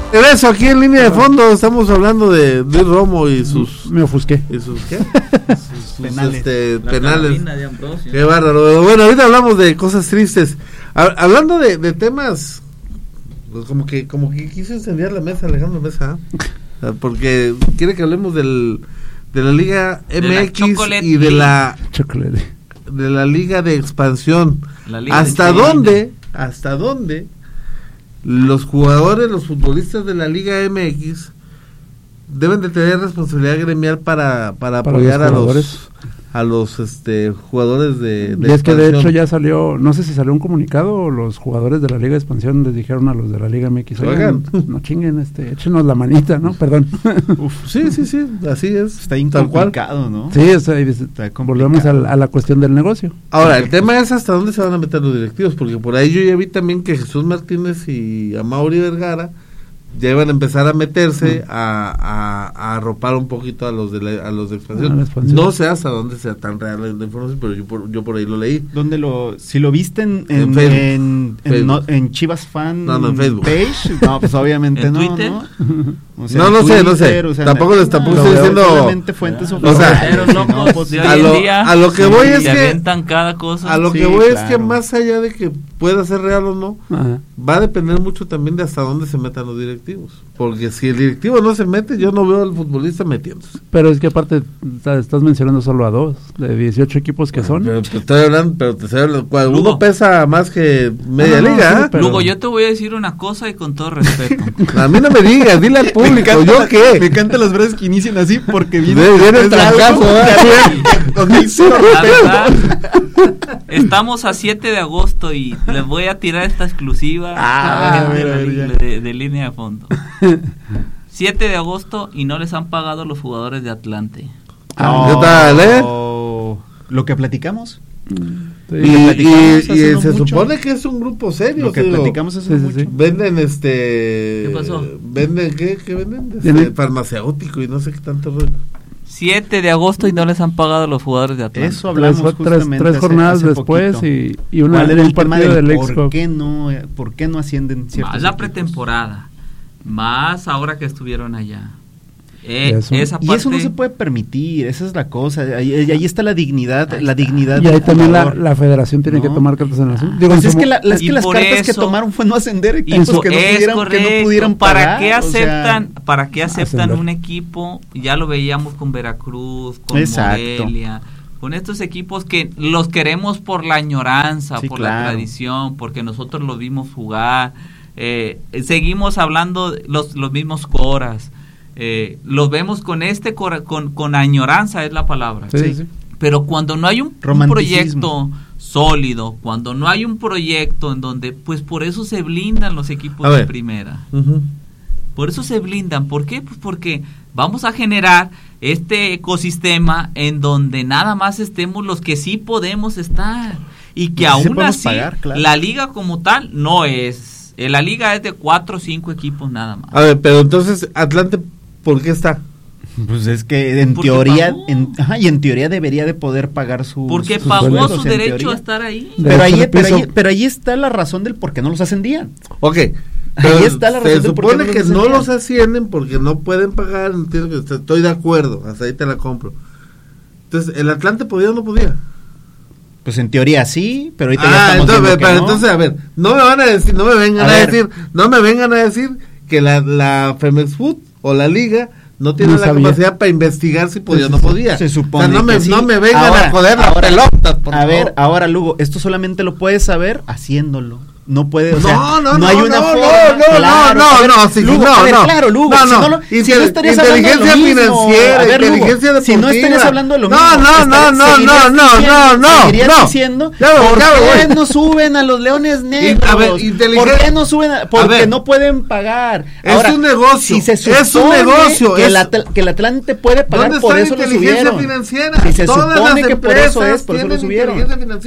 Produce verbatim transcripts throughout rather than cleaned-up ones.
Eso, aquí en línea de fondo estamos hablando de Luis Romo y sus... Me ofusqué. ¿Y sus qué? sus, sus penales. Este, La penales. de Ambrosio. Qué bárbaro. Bueno, ahorita hablamos de cosas tristes. Ha- hablando de, de temas, pues como que como que quiso incendiar la mesa, Alejandro Mesa, ¿eh? Porque quiere que hablemos del de la Liga De M la X Chocolate y de League. la Chocolate. de la Liga de Expansión. La Liga ¿Hasta de dónde? ¿Hasta dónde los jugadores, los futbolistas de la Liga M X deben de tener responsabilidad gremial para para, Para apoyar los a los jugadores. a los este jugadores de, de Y es que de expansión? hecho ya salió, no sé si salió un comunicado o los jugadores de la Liga de Expansión les dijeron a los de la Liga M X, Oigan. oigan, no chinguen, este, échenos la manita, ¿no? Perdón. Uf, Sí, sí, sí, así es. está bien tal cual. complicado, ¿no? Sí, o sea, y dice, Está complicado. volvemos a la, a la cuestión del negocio. Ahora, el tema es hasta dónde se van a meter los directivos, porque por ahí yo ya vi también que Jesús Martínez y Amaury Vergara ya iban a empezar a meterse a, a, a arropar un poquito a los de la, a los de expansión. A la expansión. No sé hasta dónde sea tan real la información, pero yo por, yo por ahí lo leí. ¿Dónde lo, si lo viste en, En en, Facebook. en, en, Facebook. no- en Chivas Fan No, no, en Facebook. Page? No, pues obviamente ¿En no, Twitter? ¿no? O No, en no sé, no sé. Twitter, o sea, Tampoco les- tampoco no, estoy no, diciendo- solamente fuentes o sea, oficiales, Pero si locos no, pues, de a hoy lo- en día a lo que voy es se que- avientan cada cosa. A lo Sí, que voy es que claro. más allá de que pueda ser real o no, Ajá. va a depender mucho también de hasta dónde se metan los directivos. Porque si el directivo no se mete, yo no veo al futbolista metiéndose. Pero es que aparte o sea, estás mencionando solo a dos, de dieciocho equipos que son. Pero te estoy hablando, pero te estoy hablando, ¿cuál? Lugo. Uno pesa más que media Ah, no, liga, sí, ¿eh? pero- Luego, yo te voy a decir una cosa y con todo respeto. A mí no me digas, dile al público, ¿yo Me qué? encantan las frases que inician así porque viene, Viene- viene el después de algo trancazo, que ¿eh? había- donde hay cero La respeto. verdad, estamos a siete de agosto y les voy a tirar esta exclusiva Ah, a la a gente ver, de, a la ver, li- ya. de- de línea de fondo. siete de agosto y no les han pagado los jugadores de Atlante. Ah, ¿qué tal, eh? Oh, Lo que platicamos. Sí. Y, que y- platicamos y hace no se mucho. supone que es un grupo serio. Lo que digo, platicamos hace Sí, sí, mucho. sí. Venden este... ¿Qué pasó? Venden, ¿qué? ¿Qué venden? Este, Tiene- farmacéutico y no sé qué tanto rollo. siete de agosto y no les han pagado los jugadores de Atlante. Eso Tres, hablamos tres, justamente tres hace- jornadas hace después poquito. y, y una, ¿Cuál era un el tema partido del del por Expo. qué no, eh, por qué no ascienden ciertos Más la equipos? pretemporada, más ahora que estuvieron allá. Eh, Eso. esa Y parte, eso no se puede permitir, esa es la cosa, ahí, ahí está la dignidad, Ahí la está. dignidad Y ahí del también la, jugador. la federación tiene No. que tomar cartas en la asunto. Digo, Pues en es su que, mo- la, las, Y que las por cartas que eso- tomaron fue no ascender y equipos eso que no, es pudieran, que no correcto. pudieran ¿Para pagar. qué o sea, aceptan, para qué aceptan ascender. un equipo? Ya lo veíamos con Veracruz, con Exacto. Morelia, con estos equipos que los queremos por la añoranza, Sí, por la claro. tradición, porque nosotros los vimos jugar. Eh, seguimos hablando de los, los mismos coras. Eh, los vemos con este cora- con, con añoranza es la palabra. Sí, Sí. sí. Pero cuando no hay un, un Romanticismo. proyecto sólido, cuando no hay un proyecto en donde, pues por eso se blindan los equipos A de ver. primera. Ujú. Por eso se blindan. ¿Por qué? Pues porque vamos a generar este ecosistema en donde nada más estemos los que sí podemos estar. Y que Los que sí aún podemos así, pagar, claro. la liga como tal no es. Eh, La liga es de cuatro o cinco equipos nada más. A ver, pero entonces, Atlante, ¿por qué está? Pues es que en Porque teoría, pagó. en, ajá, y en teoría debería de poder pagar su Porque sus pagó sueldos, su en derecho teoría. a estar ahí. De- Pero ahí, Derecho de pero, ahí, piso. pero ahí está la razón del por qué no los ascendían. Ok, Ahí pero está la razón se del por qué supone no que los no ascendían. los ascienden porque no pueden pagar, entiendo que est- estoy de acuerdo, hasta ahí te la compro. Entonces, ¿el Atlante podía o no podía? Pues en teoría sí, pero ahorita ya Ah, estamos entonces, viendo que pero no. entonces, a ver, no me van a decir, no me vengan A a, ver. decir, no me vengan a decir que la, la Femex Food o la Liga no tiene No la sabía. capacidad para investigar si podía o no Se- podía. se supone O sea, no me, que sí. no me vengan Ahora, a joder las ahora, pelotas, por A favor. ver, ahora Lugo, esto solamente lo puedes saber haciéndolo. No puede, o sea, No, no, no, hay una no, forma. no, no, claro, no, a ver, no, sí, Lugo, no, a ver, no. claro, Lugo, No, si no, no, lo, si intel- no estarías hablando de lo inteligencia mismo. financiera, A ver, Lugo, inteligencia si no deportiva. estarías hablando de lo No, mismo. no, estarías- no, no, seguirías no, no, diciendo- no, no, seguirías no. diciendo, Ya me voy, ¿por ya me qué voy. no suben a los leones negros? a ver, inteligencia- ¿Por qué no suben? A, porque ver. no pueden pagar. Es Ahora, un negocio, si se es un supone negocio, Que, es- el Atl- que el Atlante puede pagar, ¿Dónde por está eso la lo inteligencia subieron. financiera? Si se Todas supone las que por eso empresas es, por eso lo tienen subieron. inteligencia financiera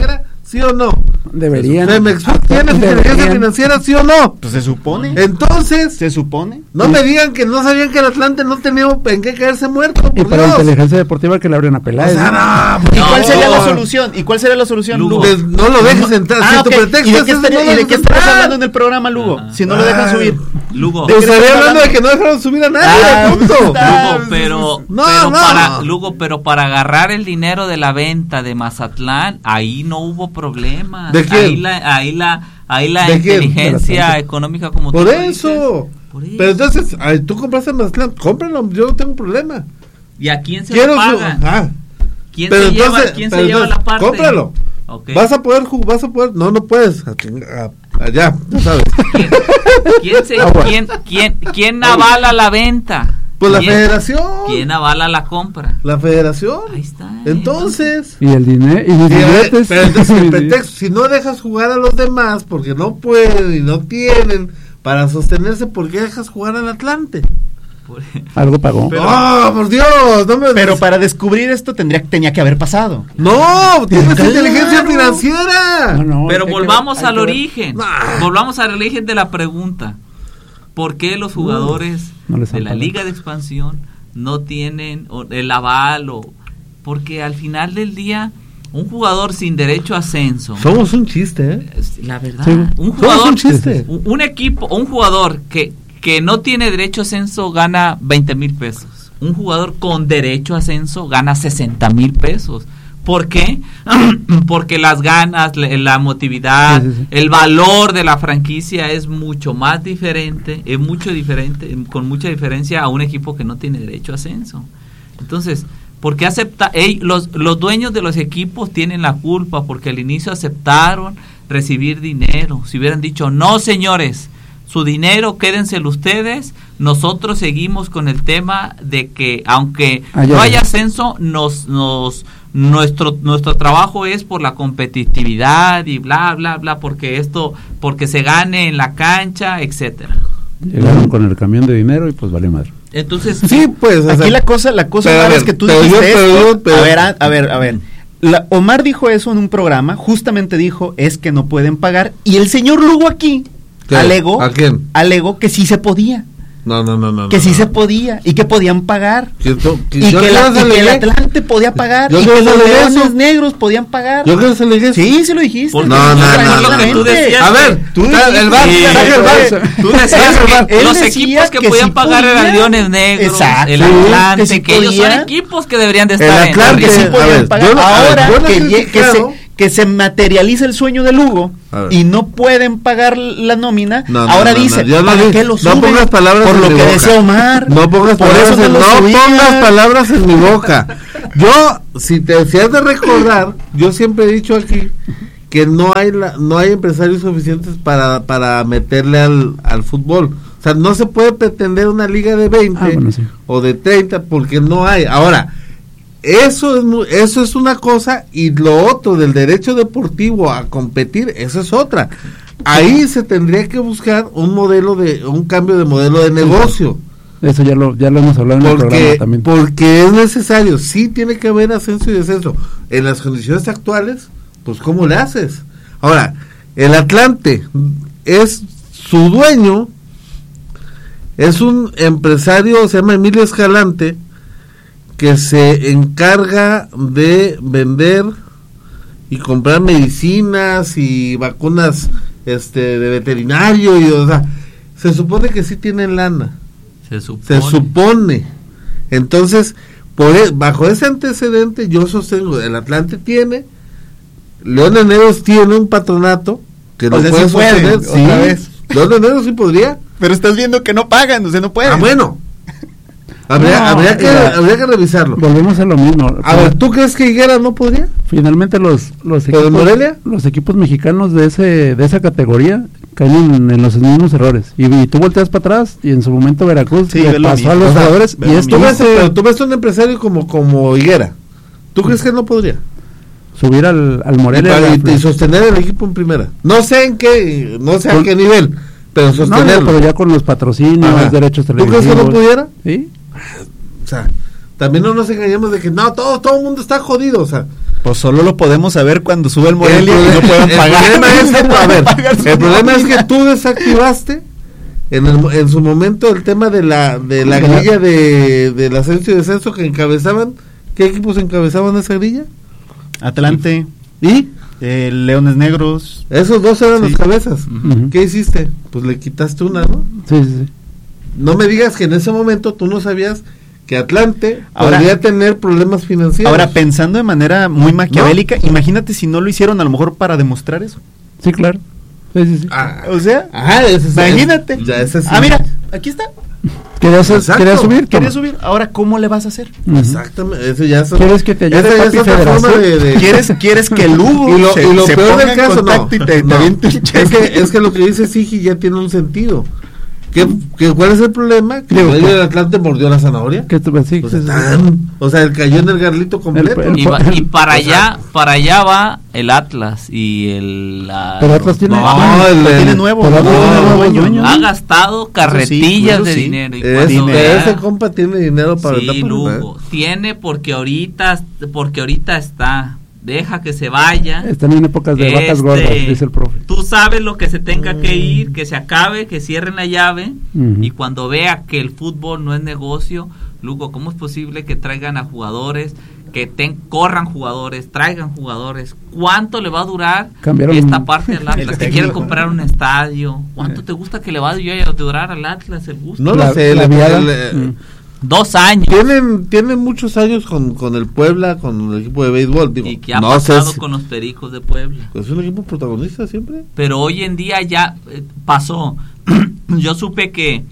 ¿Sí o no? Deberían. Pemex tiene inteligencia Deberían. financiera, ¿sí o no? Pues se supone. Entonces, Se supone. no me digan que no sabían que el Atlante no tenía en qué caerse muerto, Y por para Dios. inteligencia deportiva que le abren a O Peláez. sea, ¿no? no, ¿Y cuál no. sería la solución? ¿Y cuál sería la solución, Lugo. Lugo? Pues no lo dejes entrar. Ah, Si ok. tu pretexto ¿Y de es qué, ese, estaría- no lo y de dejes qué estás entrar. hablando en el programa, Lugo? Ajá. Si no lo dejan Ay. subir. Lugo, Pues ¿De qué estaría estás hablando de hablando? que no dejaron subir a nadie, Ah, punto. está. Lugo, pero, No, pero no. para Lugo, pero para agarrar el dinero de la venta de Mazatlán, ahí no hubo problema. ¿De quién? Ahí la, ahí la, ahí la ¿De quién? inteligencia De la económica como Por tú lo eso. dices. Por eso. Pero entonces, ay, tú compraste Mazatlán, cómpralo, yo no tengo problema. ¿Y a quién se Quiero lo su- paga? ah, ¿Quién pero se entonces- lleva, quién se pero lleva la entonces, parte? cómpralo. Ok. Vas a poder jugar, vas a poder, no, no puedes, a chinga- a- allá, ya sabes. ¿Quién, quién, se- Ah, bueno. quién, quién, quién avala la venta? Pues la ¿Quién- federación. ¿Quién avala la compra? La federación. Ahí está. Entonces, Y el dinero. Y los sí, a ver, billetes. pero entonces el pretexto, si no dejas jugar a los demás porque no pueden y no tienen para sostenerse, ¿por qué dejas jugar al Atlante? Por- Algo pagó. Pero- ¡Oh, por Dios! No me Pero para descubrir esto tendría tenía que haber pasado. No, tienes Claro. inteligencia financiera. No, no, Pero hay que volvamos ver, hay al que ver. origen. Nah. Volvamos al origen de la pregunta. ¿Por qué los jugadores no les de han la pagado. Liga de Expansión no tienen o- el aval? O, porque al final del día, un jugador sin derecho a ascenso, Somos un chiste, ¿eh? es la verdad, Sí. un Somos jugador, un chiste. un, un equipo, un jugador que, que no tiene derecho a ascenso gana veinte mil pesos. Un jugador con derecho a ascenso gana sesenta mil pesos. ¿Por qué? Porque las ganas, la, la motividad, Sí, sí, sí. el valor de la franquicia es mucho más diferente, es mucho diferente, con mucha diferencia a un equipo que no tiene derecho a ascenso. Entonces, ¿por qué acepta? Ey, los, los dueños de los equipos tienen la culpa porque al inicio aceptaron recibir dinero. Si hubieran dicho, no señores, su dinero quédenselo ustedes, nosotros seguimos con el tema de que aunque Ah, ya, no ya. haya ascenso, nos, nos, nuestro, nuestro trabajo es por la competitividad y bla, bla, bla, porque esto, porque se gane en la cancha, etcétera. Llegaron con el camión de dinero y pues vale madre. Entonces, Sí, pues. o Aquí sea, la cosa, la cosa pero a mala ver, es que tú pero dijiste yo- pero esto. yo- pero- A ver, a, a ver, a ver. La- Omar dijo eso en un programa, justamente dijo, es que no pueden pagar, y el señor Lugo aquí ¿Qué? alegó, ¿A quién? alegó que sí se podía, No, no, no, no. que no, sí no. se podía, y que podían pagar. Que tú- que Y yo que, quiero la- y hacerle que el gay. Atlante podía pagar, Yo y quiero que los hacerle Leones eso. Negros podían pagar. Yo quiero hacerle eso. Sí, sí lo dijiste. Porque No, no, no, Tranquilamente. no, tú decías A ver, Tú está el dijiste- bar, Sí, saca el bar. sí. tú decías que Él los decía equipos que, que podían sí pagar eran podía. Leones Negros, Exacto. el Sí, Atlante, que sí que ellos son podía. equipos que deberían de El estar en Atlante, que sí arriba. a podían ver, pagar. yo no- a ver, Ahora yo no he que, lle- que, criticado. se, que se materializa el sueño de Lugo A ver. y no pueden pagar la nómina, No, no, ahora no, no, dicen, yo no ¿para di- qué lo no suben? pongas palabras Por en lo mi que boca. decía Omar. No pongas por palabras, eso en, no no lo subían. pongas palabras en mi boca. Yo, si te si has de recordar, yo siempre he dicho aquí que no hay la, no hay empresarios suficientes para, para meterle al, al fútbol. O sea, no se puede pretender una liga de veinte Ah, bueno, sí. o de treinta porque no hay. Ahora, eso es mu- eso es una cosa y lo otro del derecho deportivo a competir, eso es otra. Ahí se tendría que buscar un modelo de un cambio de modelo de negocio. Eso ya lo ya lo hemos hablado en el programa Porque, también. porque es necesario, sí tiene que haber ascenso y descenso. En las condiciones actuales, pues ¿cómo le haces? Ahora, el Atlante es su dueño, es un empresario, se llama Emilio Escalante, que se encarga de vender y comprar medicinas y vacunas este de veterinario y o sea, se supone que sí tienen lana. Se supone. Se supone. Entonces, por e- bajo ese antecedente, yo sostengo, el Atlante tiene, Leones Negros tiene un patronato que O lo sea, puede sí puede, sostener. otra Sí, vez. Leones Negros sí podría. Pero estás viendo que no pagan, o sea, no pueden. Ah, bueno. Habría, No, habría, que, mira, habría que revisarlo. Volvemos a lo mismo. A ver, ¿tú crees que Higuera no podría? Finalmente los los ¿Pero equipos, Morelia? los equipos mexicanos de ese de esa categoría caen en, en los mismos errores y, y tú volteas para atrás y en su momento Veracruz Sí, le ve lo pasó mismo. a los O sea, jugadores ve y lo esto Tú ves, hizo pero tú ves un empresario como, como Higuera. ¿Tú crees que no podría? subir al, al Y, Morelia para- a la- y- y sostener el equipo en primera. No sé en qué, no sé a Con- qué nivel, pero no, sostenerlo. pero ya con los patrocinios, Ajá. derechos ¿Tú televisivos. crees que no pudiera? ¿Sí? O sea, también no nos engañemos de que no, todo, todo el mundo está jodido, o sea, Pues solo lo podemos saber cuando sube el Morelia el y no pueden el pagar. Problema es que, a ver, Pagar su el problema es nómina. que tú desactivaste en, el, en su momento el tema de la de la grilla de del ascenso y descenso que encabezaban. ¿Qué equipos encabezaban esa grilla? Atlante, ¿Y? eh, Leones Negros. Esos dos eran Sí. las cabezas. Ujú. ¿Qué hiciste? Pues le quitaste una, ¿no? Sí, sí, sí. No me digas que en ese momento tú no sabías que Atlante Ahora- podría tener problemas financieros. Ahora, pensando de manera muy maquiavélica, imagínate si no lo hicieron a lo mejor para demostrar eso. Sí, claro. Sí, sí, sí. Ah, O sea, ajá, ese es- imagínate. Ya ese sí. Ah, mira, aquí está. ¿Querías, Exacto. querías subir? Quería Toma. subir. Ahora, ¿cómo le vas a hacer? Ujú. Exactamente. Eso ya es, ¿Quieres que te ayude, esa ya papi es otra forma Federación? de, de- ¿Quieres, ¿Quieres que el Hugo y lo, se, y lo se peor ponga del en caso, no, contacto y te, te no. aviente el es cheque? que es que lo que dice Sigi ya tiene un sentido. ¿Qué, qué, ¿Cuál es el problema? Que Digo, el pues- del Atlante mordió la zanahoria. Que tú- sí, O sí, sea, sí. tan- o sea, el cayó en el garlito completo. El- Y, va- y para O allá, sea- para allá va el Atlas y el la- Pero Atlas tiene- No, No, el- lo el- tiene nuevo. pero ¿no? Atlas tiene Nuevo nuevos dueño. dueños. ha gastado carretillas eso de sí. dinero y Ese, cuando dinero. vea- ese compa tiene dinero para sí, tapar, Lugo, tiene porque ahorita porque ahorita está, deja que se vaya. Están en épocas de vacas Este, gordas, dice el profe. Tú sabes lo que se tenga que ir, que se acabe, que cierren la llave. Ujú. Y cuando vea que el fútbol no es negocio, Lugo, ¿cómo es posible que traigan a jugadores, que ten, corran jugadores, traigan jugadores? ¿Cuánto le va a durar Cambiaron esta parte del el Atlas? Que técnico. quiere comprar un estadio. ¿Cuánto te gusta que le va a durar al Atlas el gusto? No La- lo sé. la le- viada. le- Mm. Dos años. tienen, tienen muchos años con, con el Puebla, con el equipo de béisbol. Digo, ¿Y qué ha no sé pasado si- con los Pericos de Puebla? ¿Es un equipo protagonista siempre? Pero hoy en día ya eh, pasó. Yo supe que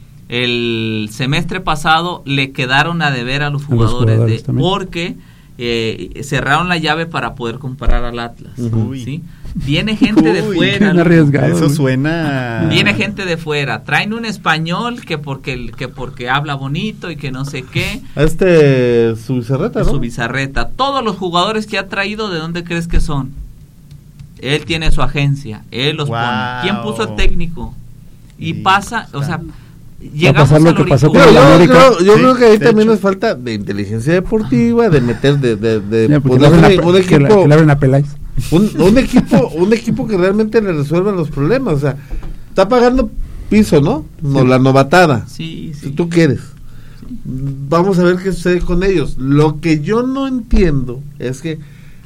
el semestre pasado le quedaron a deber a los A los jugadores, jugadores de, también. porque eh, cerraron la llave para poder comprar al Atlas. Ujú. ¿Sí? Viene gente de Uy, fuera. bien arriesgado. Eso güey. suena. Viene gente de fuera. Traen un español que porque que porque habla bonito y que no sé qué. A este su Bizarreta, ¿no? Su bizarreta. Todos los jugadores que ha traído, ¿de dónde crees que son? Él tiene su agencia, él los Wow. pone. ¿Quién puso el técnico? Y Sí, pasa, o sea, pasar llegamos lo al que pasó Pero con yo, el América. creo, yo Sí, creo que ahí de también hecho. nos falta de inteligencia deportiva, de meter de, de, de Ya, porque poner le abren un, a- un que la- equipo, que le abren a Peláez. un, un equipo, un equipo que realmente le resuelva los problemas. O sea, está pagando piso, ¿no? No, Sí. la novatada. Sí, Si sí. tú quieres. Vamos a ver qué sucede con ellos. Lo que yo no entiendo es que,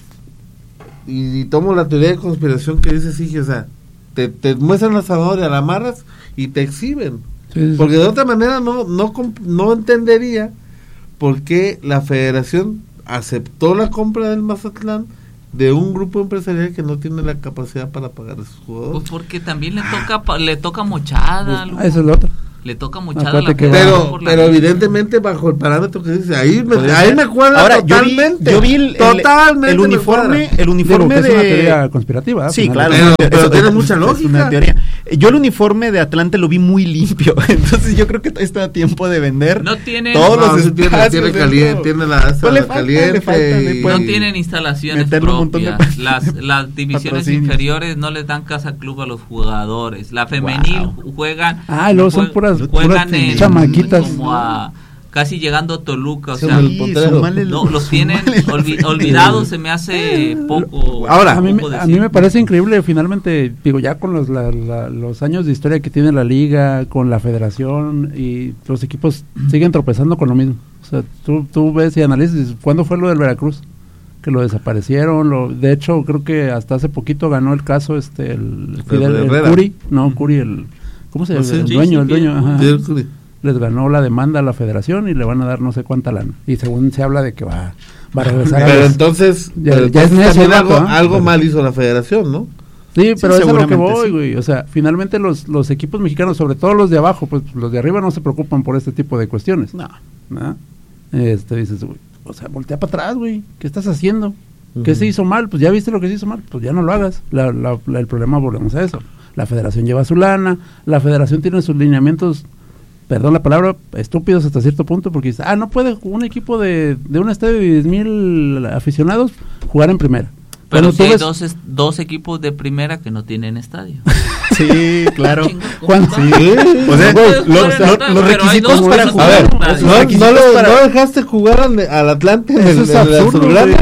y, y tomo la teoría de conspiración que dice Sigi, o sea, te, te muestran la zanahoria, la amarras y te exhiben. Sí, sí, sí. Porque de otra manera no, no, comp- no entendería por qué la federación aceptó la compra del Mazatlán de un grupo empresarial que no tiene la capacidad para pagar a sus jugadores. Pues porque también le toca pa- le toca mochada, Lugo. Ah, esa es la otra. Le toca mochada Acuérdate la que- federación Pero, por la pero liga. evidentemente bajo el parámetro que dice, ahí me, Podría ahí ser. me cuadra Ahora, yo vi, totalmente. yo vi el, el- totalmente el me uniforme, cuadra. el uniforme Digo que es una de teoría conspirativa. Sí, al final. claro. Pero- eso- pero eso- tiene eso- mucha es lógica. una teoría. Yo el uniforme de Atlante lo vi muy limpio, entonces yo creo que todavía está a tiempo de vender. No tienen todos No, los sí tiene, espacios tiene dentro. caliente, tiene la asa Pues le falta, caliente le falta, le y- pueden- no tienen instalaciones meterle un montón de propias. pa- Las, las divisiones patrocinios. inferiores no les dan casa club a los jugadores. La femenil Wow. juegan. Ah, y luego son jue- puras- juegan puras en, chamaquitas. como a casi llegando a Toluca. O Sí, sea, el potrero. sumale el- no, los tienen sumale la olvi- feria. olvidados. Se me hace poco. Ahora, a mí, me, poco a mí me decir. parece increíble, finalmente, digo, ya con los, la- la- los años de historia que tiene la liga, con la federación, y los equipos siguen tropezando con lo mismo. O sea, tú, tú ves y analizas, ¿cuándo fue lo del Veracruz? Que lo desaparecieron, lo, de hecho, creo que hasta hace poquito ganó el caso este, el, Fidel, el Herrera. Curi, no, Curi, el, ¿cómo se llama? No sé. El Sí, dueño, sí, el dueño, Fidel ajá. Fidel Curi. Les ganó la demanda a la federación y le van a dar no sé cuánta lana. Y según se habla de que va, va a regresar a Pero los- entonces, Ya- pero ya es entonces necio también el algo, vato, ¿eh? algo Pero- mal hizo la federación, ¿no? Sí, pero eso es a lo que seguramente voy, sí. güey. O sea, finalmente los, los equipos mexicanos, sobre todo los de abajo, pues los de arriba no se preocupan por este tipo de cuestiones. No. ¿no? Este dices, güey, o sea, voltea para atrás, güey. ¿Qué estás haciendo? ¿Qué Ujú. se hizo mal? Pues ya viste lo que se hizo mal, pues ya no lo hagas. La, la- la- el problema, volvemos a eso. La federación lleva su lana, la federación tiene sus lineamientos, perdón la palabra, estúpidos hasta cierto punto, porque dice, ah, no puede un equipo de, de un estadio de diez mil aficionados jugar en primera. Pero Cuando si tú hay ves- dos, es- dos equipos de primera que no tienen estadio. Sí, claro. Chinga, ¿cómo Juan, está? sí. O sea, Güey, lo- pero lo- no, los pero hay requisitos dos para cosas jugar. A ver, que los no, requisitos no, le- para- no dejaste jugar al, al Atlante en Eso el, es en la absurdo, Azulgrana güey.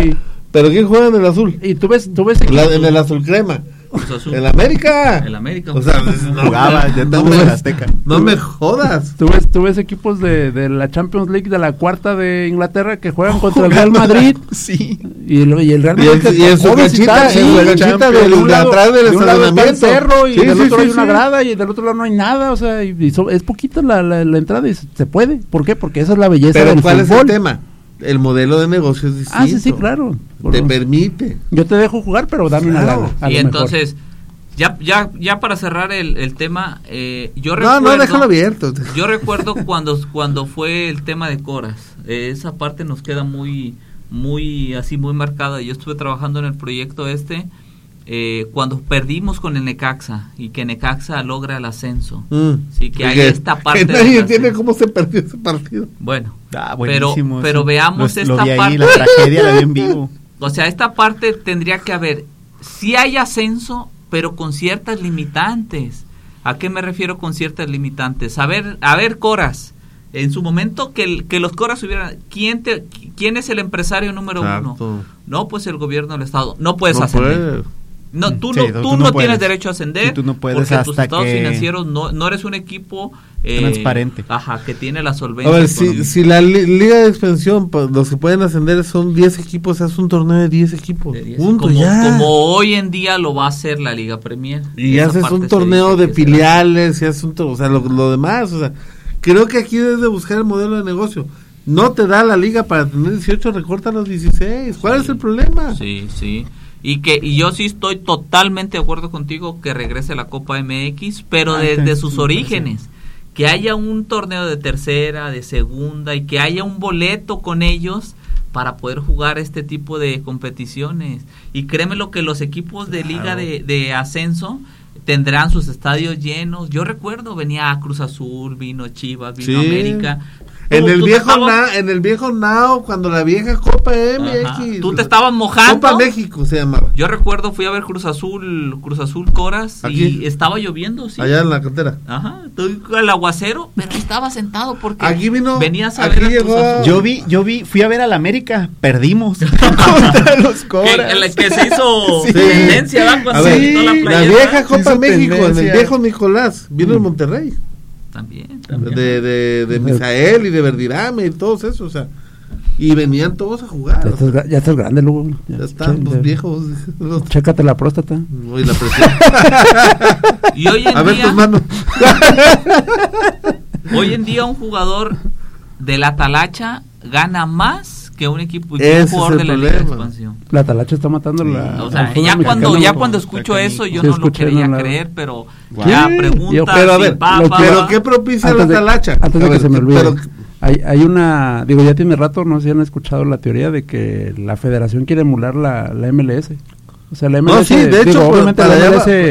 ¿Pero quién juega en el azul? Y tú ves, tú ves La, en el azul crema. Cruz Azul. El América. El América. O sea, no, Jugaba, ya no, estamos me, en la Azteca. no me jodas. Tú ves, tú ves equipos de, de la Champions League de la cuarta de Inglaterra que juegan contra el Real Madrid. Sí. Y, el, y el Real Y, Madrid. en, y en su tocó canchita, visitar, en su sí, canchita de del, un de lado- atrás del de un lado está el estacionamiento. cerro y Sí, del sí, otro sí, hay una sí. grada y del otro lado no hay nada, o sea, y, y so- es poquita la, la, la entrada y se, se puede. ¿Por qué? Porque esa es la belleza Pero del ¿cuál fútbol. es el tema? El modelo de negocio es distinto. Ah, sí, sí, claro. Te Bueno, permite. yo te dejo jugar, pero dame una Claro. lana. a Y lo entonces, ya, ya, ya para cerrar el, el tema, eh, yo No, recuerdo... no, déjalo abierto. Yo recuerdo cuando, cuando fue el tema de Coras, eh, esa parte nos queda muy, muy, así muy marcada. Yo estuve trabajando en el proyecto este, eh, cuando perdimos con el Necaxa, y que Necaxa logra el ascenso. Mm. Sí, que hay Que- esta parte que del nadie ascenso. entiende cómo se perdió ese partido. Bueno, Ah, pero, buenísimo. pero eso. veamos Lo- esta lo vi ahí, parte. la tragedia la vi en vivo. O sea, esta parte tendría que haber, si hay ascenso, pero con ciertas limitantes. ¿A qué me refiero con ciertas limitantes? A ver, a ver, Coras, en su momento que, el- que los Coras hubieran, ¿quién, te, ¿quién es el empresario número Exacto. uno? No, pues el gobierno del estado. No puedes No ascender. puede. No, tú Sí, no, tú tú no no, puedes. tienes derecho a ascender. Sí, tú no puedes porque tus hasta estados que- financieros no, no eres un equipo eh, Transparente. Ajá, que tiene la A solvencia. ver, si, económica. si la li- liga de expansión, pues, los que pueden ascender son diez equipos, es un torneo de diez equipos. De diez. Punto, como, ya. como hoy en día lo va a hacer la Liga Premier. Y Esa haces parte un se torneo dice de que será. filiales, y haces un to- o sea, lo, lo demás, o sea, creo que aquí debes de buscar el modelo de negocio. No te da la liga para tener dieciocho, recorta los dieciséis. ¿Cuál Sí. es el problema? Sí, sí. Y que y yo sí estoy totalmente de acuerdo contigo que regrese la Copa M X, pero Ah, desde sí, sus sí, orígenes. Que haya un torneo de tercera, de segunda y que haya un boleto con ellos para poder jugar este tipo de competiciones. Y créeme lo que los equipos de liga de, de ascenso tendrán sus estadios llenos. Yo recuerdo, venía Cruz Azul, vino Chivas, vino Sí. América. En Tú- el tú te viejo estabas- na, en el viejo Nao, cuando la vieja Copa M X. Ajá. Tú te estabas mojando. Copa México se llamaba. Yo recuerdo, fui a ver Cruz Azul, Cruz Azul Coras Aquí. y estaba lloviendo, sí. Allá en la cantera. Ajá, estoy con el aguacero, pero estaba sentado porque Aquí vino- venías a aquí ver a Cruz llegó- Azul. Yo vi, yo vi, fui a ver al América, perdimos contra los que, Coras. en la que se hizo Sí. tendencia, ¿verdad? Cuando A se ver, quitó la la playera. vieja Copa Hizo México, en el tendencia. viejo Nicolás, vino en Monterrey. También, también. De, de, de Misael y de Verdirame y todos esos, o sea. Y venían todos a jugar. Ya o sea, estás, gra- ya estás grande, Lugo. ya están che- los ya- viejos. los- Chécate la próstata. Uy, la presión. Y hoy en A ver día, tus manos. hoy en día un jugador de la Talacha gana más que un equipo y que Ese un es jugador el de la Liga de problema. Expansión. La talacha está matando la. O al sea, fútbol ya cuando mexicano, ya ¿no? cuando escucho eso yo Sí, no lo escuché, quería no, la- creer, pero Wow. ya Sí, preguntas Pero a y ver, pa, lo pa, que- ¿Pero pa. qué propicia Antes la de- talacha? Antes de A que ver, se me olvide. pero- Hay, hay una, digo, ya tiene rato, no sé si han escuchado la teoría de que la federación quiere emular la, la M L S. O sea, la M L S, No, sí, de hecho, digo, por- obviamente para la allá M L va- S